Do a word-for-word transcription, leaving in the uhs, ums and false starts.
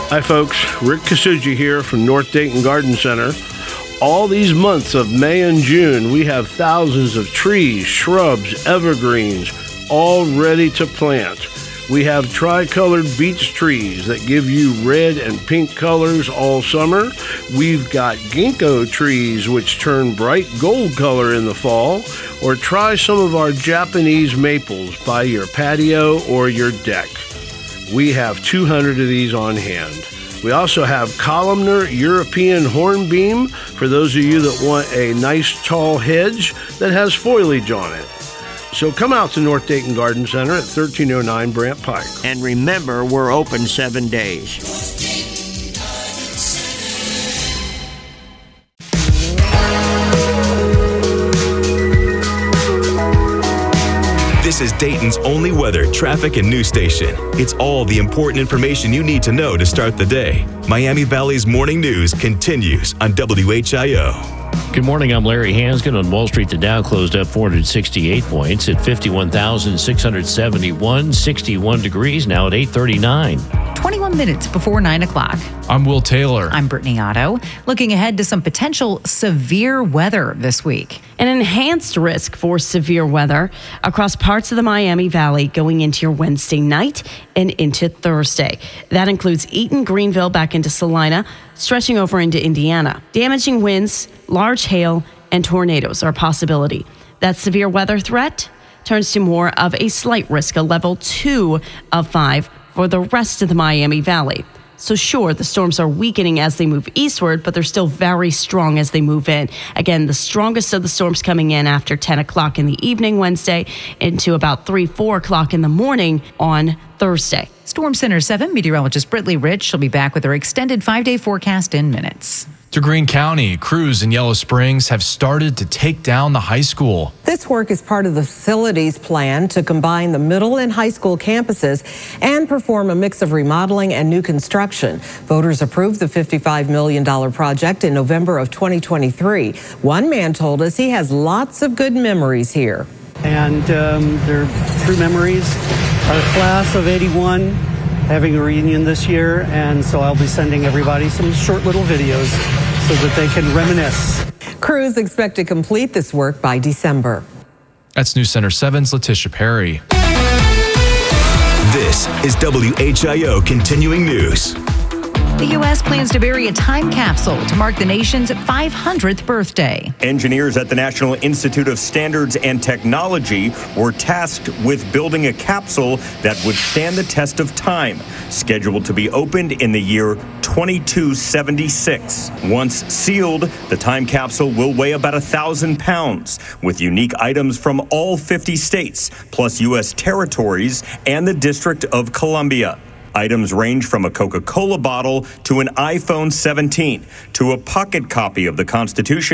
Hi folks, Rick Kasuji here from North Dayton Garden Center. All these months of May and June, we have thousands of trees, shrubs, evergreens, all ready to plant. We have tricolored beech trees that give you red and pink colors all summer. We've got ginkgo trees which turn bright gold color in the fall. Or try some of our Japanese maples by your patio or your deck. We have two hundred of these on hand. We also have columnar European hornbeam for those of you that want a nice tall hedge that has foliage on it. So come out to North Dayton Garden Center at thirteen oh nine Brant Pike. And remember, we're open seven days. This is Dayton's only weather, traffic, and news station. It's all the important information you need to know to start the day. Miami Valley's morning news continues on W H I O. Good morning, I'm Larry Hanskin. On Wall Street, the Dow closed up four hundred sixty-eight points at fifty-one thousand six hundred seventy-one, sixty-one degrees, now at eight thirty-nine. twenty-one minutes before nine o'clock. I'm Will Taylor. I'm Brittany Otto. Looking ahead to some potential severe weather this week. An enhanced risk for severe weather across parts of the Miami Valley going into your Wednesday night and into Thursday. That includes Eaton, Greenville, back into Salina, stretching over into Indiana. Damaging winds, large hail, and tornadoes are a possibility. That severe weather threat turns to more of a slight risk, a level two of five for the rest of the Miami Valley. So sure, the storms are weakening as they move eastward, but they're still very strong as they move in. Again, the strongest of the storms coming in after ten o'clock in the evening Wednesday into about three, four o'clock in the morning on Thursday. Storm Center seven meteorologist Brittany Rich. She'll be back with her extended five-day forecast in minutes. To Greene County, crews in Yellow Springs have started to take down the high school. This work is part of the facilities plan to combine the middle and high school campuses and perform a mix of remodeling and new construction. Voters approved the fifty-five million dollars project in November of twenty twenty-three. One man told us he has lots of good memories here. And um, they're true memories. Our class of eighty-one having a reunion this year, and so I'll be sending everybody some short little videos so that they can reminisce. Crews expect to complete this work by December. That's News Center seven's Letitia Perry. This is W H I O Continuing News. The U S plans to bury a time capsule to mark the nation's five hundredth birthday. Engineers at the National Institute of Standards and Technology were tasked with building a capsule that would stand the test of time, scheduled to be opened in the year twenty-two seventy-six. Once sealed, the time capsule will weigh about a thousand pounds, with unique items from all fifty states, plus U S territories and the District of Columbia. Items range from a Coca-Cola bottle to an iPhone seventeen to a pocket copy of the Constitution.